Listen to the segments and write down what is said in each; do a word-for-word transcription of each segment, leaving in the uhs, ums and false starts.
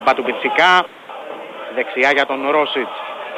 Μπατουμπιτσικά, δεξιά για τον Ρόσιτς.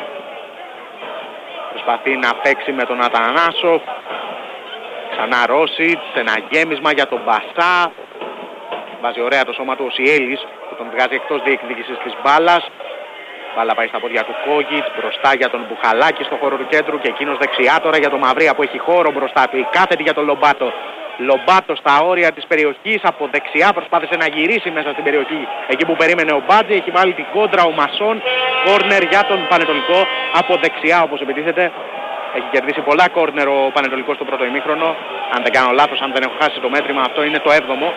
Προσπαθεί να παίξει με τον Ατανάσοφ. Ξανά Ρόσιτς, ένα γέμισμα για τον Μπασά. Βάζει ωραία το σώμα του ο Σιέλης που τον βγάζει εκτός διεκδίκησης της μπάλας. Μπάλα πάει στα πόδια του Κόγιτς, μπροστά για τον Μπουχαλάκη στο χώρο του κέντρου και εκείνος δεξιά τώρα για τον Μαυρία που έχει χώρο μπροστά του. Η κάθετη για τον Λομπάτο. Λομπάτο στα όρια της περιοχής, από δεξιά προσπάθησε να γυρίσει μέσα στην περιοχή εκεί που περίμενε ο Μπάτζη, έχει βάλει την κόντρα ο Μασόν, κόρνερ για τον Πανετολικό από δεξιά όπως επιτίθεται. Έχει κερδίσει πολλά κόρνερ ο Πανετολικός στο πρώτο ημίχρονο, αν δεν κάνω λάθος, αν δεν έχω χάσει το μέτρημα, αυτό είναι το έβδομο.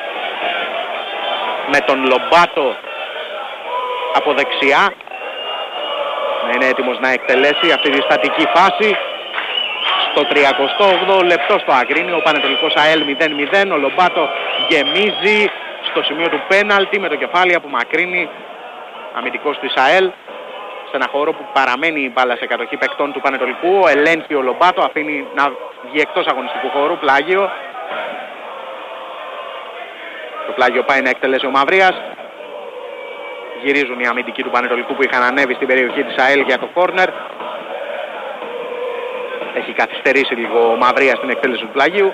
Με τον Λομπάτο από δεξιά να είναι έτοιμος να εκτελέσει αυτή τη στατική φάση. Στο τριακοστό όγδοο λεπτό στο Αγρίνιο, ο Πανετολικός ΑΕΛ μηδέν μηδέν, ο Λομπάτο γεμίζει στο σημείο του πέναλτι με το κεφάλι απομακρύνει αμυντικός της ΑΕΛ σε ένα χώρο που παραμένει η μπάλα σε κατοχή παικτών του Πανετολικού. Ελέγχει ο Λομπάτο, αφήνει να βγει εκτός αγωνιστικού χώρου, πλάγιο. Το πλάγιο πάει να εκτελέσει ο Μαυρίας. Γυρίζουν οι αμυντικοί του Πανετολικού που είχαν ανέβει στην περιοχή της ΑΕΛ για το κόρνερ. Έχει καθυστερήσει λίγο ο Μαυρίας στην εκτέλεση του πλαγίου.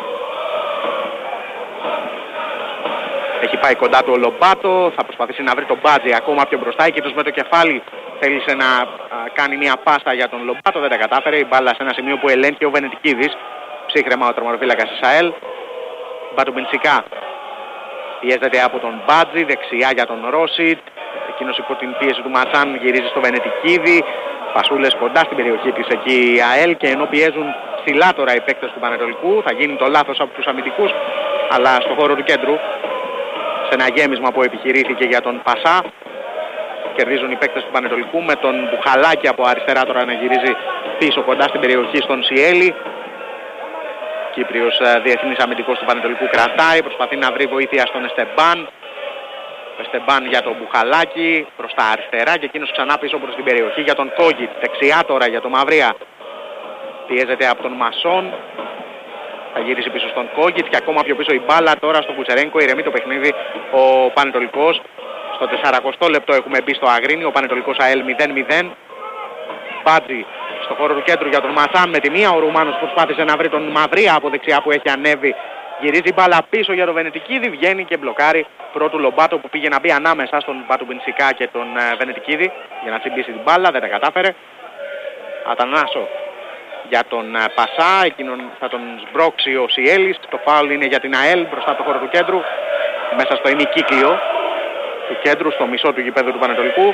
Έχει πάει κοντά του ο Λομπάτο, θα προσπαθήσει να βρει τον Μπάτζη ακόμα πιο μπροστά. Εκεί με το κεφάλι θέλησε να α, κάνει μια πάσα για τον Λομπάτο, δεν τα κατάφερε. Η μπάλα σε ένα σημείο που ελέγχει ο Βενετικίδης. Ψύχρεμα ο τερματοφύλακας της ΑΕΛ. Μπατουμπιντσικά πιέζεται από τον Μπάτζη, δεξιά για τον Ρόσιτ. Εκείνος υπό την πίεση του Ματσάν γυρίζει στο Βενετικίδη. Πασούλες κοντά στην περιοχή της εκεί η ΑΕΛ και ενώ πιέζουν ψηλά τώρα οι παίκτες του Πανετολικού θα γίνει το λάθος από τους αμυντικούς αλλά στο χώρο του κέντρου σε ένα γέμισμα που επιχειρήθηκε για τον Πασά κερδίζουν οι παίκτες του Πανετολικού με τον Μπουχαλάκη από αριστερά τώρα να γυρίζει πίσω κοντά στην περιοχή στον Σιέλη. Κύπριος διεθνής αμυντικός του Πανετολικού κρατάει, προσπαθεί να βρει βοήθεια στον Εστεμπάν. Εστεμπάν για τον Μπουχαλάκη προς τα αριστερά και εκείνος ξανά πίσω προς την περιοχή για τον Κόγιτ. Δεξιά τώρα για τον Μαυρία. Πιέζεται από τον Μασόν. Θα γυρίσει πίσω στον Κόγιτ και ακόμα πιο πίσω η μπάλα τώρα στον Κουτσερένκο. Ηρεμεί το παιχνίδι ο Πανετολικός. Στο σαρανταοστό λεπτό έχουμε μπει στο Αγρίνιο. Ο Πανετολικός ΑΕΛ μηδέν μηδέν. Μπάτζι στο χώρο του κέντρου για τον Ματσάν με τη μία. Ο Ρουμάνος προσπάθησε να βρει τον Μαυρία από δεξιά που έχει ανέβει. Γυρίζει μπάλα πίσω για τον Βενετικίδη, βγαίνει και μπλοκάρει πρώτου Λομπάτο που πήγε να μπει ανάμεσα στον Μπατουμπιντσικά και τον uh, Βενετικίδη για να τσιμπήσει την μπάλα, δεν τα κατάφερε. Ατανάσο για τον uh, Πασά, εκείνον θα τον σμπρώξει ο Σιέλης, το φάουλ είναι για την ΑΕΛ μπροστά από το χώρο του κέντρου, μέσα στο ημικύκλιο του κέντρου, στο μισό του γηπέδου του Πανετολικού.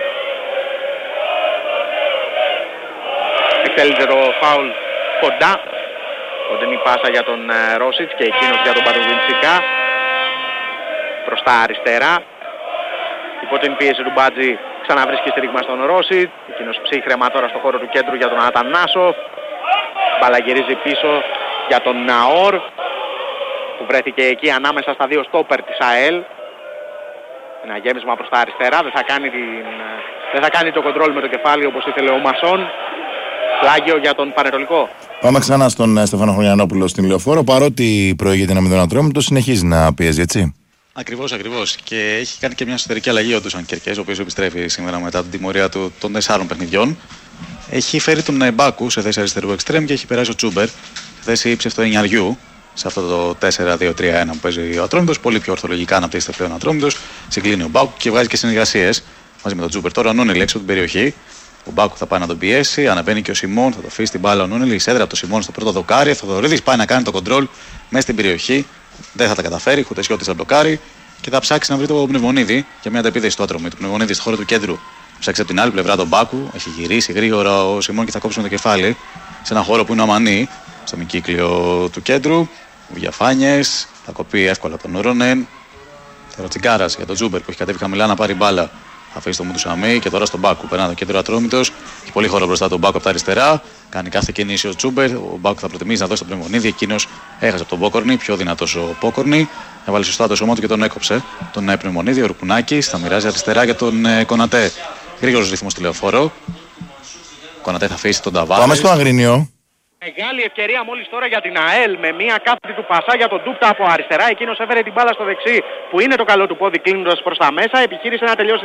Εκτέλεσε το φάουλ κοντά. Κοντινή πάσα για τον uh, Ρόσιτς και εκείνος για τον Μπατουμπιντσικά. Προς τα αριστερά. Υπό την πίεση του Μπάτζη ξαναβρίσκει στήριγμα στον Ρόσιτς. Εκείνος ψύχρεμα τώρα στο χώρο του κέντρου για τον Ατανάσοφ. Μπάλα γυρίζει πίσω για τον Ναόρ που βρέθηκε εκεί ανάμεσα στα δύο στόπερ της ΑΕΛ. Ένα γέμισμα προς τα αριστερά. Δεν θα κάνει, την... Δεν θα κάνει το κοντρόλ με το κεφάλι όπως ήθελε ο Μασόν. Πλάγιο για τον Πανετολικό. Πάμε ξανά στον Στέφανο Χρονιανόπουλο στην Λεωφόρο. Παρότι προηγείται ένα μηδέν Ατρόμητο, συνεχίζει να πιέζει, έτσι. Ακριβώς, ακριβώς. Και έχει κάνει και μια εσωτερική αλλαγή ο Ντούσαν Κερκές, ο οποίος επιστρέφει σήμερα μετά την τιμωρία του των τεσσάρων παιχνιδιών. Έχει φέρει τον Μπάκου σε θέση αριστερού εξτρέμ και έχει περάσει ο Τσούμπερ σε θέση ύψευτο εννιαριού σε αυτό το τέσσερα δύο τρία ένα που παίζει ο Ατρόμητος. Πολύ πιο ορθολογικά αναπτύσσεται πλέον ο Ατρόμητος. Συγκλίνει ο Μπάκου και βγάζει και συνεργασίες μαζί με τον Τσούμπερ. Τώρα ο Νούνελ έξω από την περιοχή. Ο Μπάκου θα πάει να τον πιέσει, αναβαίνει και ο Σιμών, θα το αφήσει την μπάλα ο Νούνελ. Η σέντρα από τον Σιμών στο πρώτο δοκάρι. Ο Θοδωρίδης πάει να κάνει το κοντρόλ μέσα στην περιοχή. Δεν θα τα καταφέρει. Χουτεσιώτης θα μπλοκάρει και θα ψάξει να βρει το Πνευμονίδη για μια αντεπίθεση στο άτρωμο. Το Πνευμονίδη στο χώρο του κέντρου ψάξει από την άλλη πλευρά τον Μπάκου. Έχει γυρίσει γρήγορα ο Σιμών και θα κόψει με το κεφάλι σε ένα χώρο που είναι ο Αμανί, στο μικύκλιο του κέντρου. Ο Διαφάνιες θα κοπεί εύκολα από τον Ρόνεν. Τεροτσιγκάρας για τον Τζούμπερ που έχει κατέβει χαμηλά να πάρει μπάλα. Θα αφήσει το Μουντουσαμί και τώρα στον Μπάκου. Περνά το κέντρο Ατρόμητος. Έχει πολύ χώρο μπροστά τον Μπάκου από τα αριστερά. Κάνει κάθε κίνηση ο Τσούμπερ. Ο Μπάκου θα προτιμήσει να δώσει τον Πνευμονίδη. Εκείνος έχασε από τον Πόκορνη. Πιο δυνατός ο Πόκορνη. Έβαλε σωστά το σώμα του και τον έκοψε. Τον Πνευμονίδη. Ο Ρουπουνάκης θα μοιράζει αριστερά για τον ε, Κονατέ. Γρήγορος ρυθμός στη Λεωφόρο. Ο Κονατέ θα αφήσει τον Ταβάρες. Πάμε στο Αγρίνιο. Μεγάλη ευκαιρία μόλις τώρα για την ΑΕΛ με μια κάθετη του πασά για τον Ντούπτα από αριστερά. Εκείνος έφερε την μπάλα στο δεξί που είναι το καλό του πόδι κλείνοντας προς τα μέσα. Επιχείρησε να τελειώσει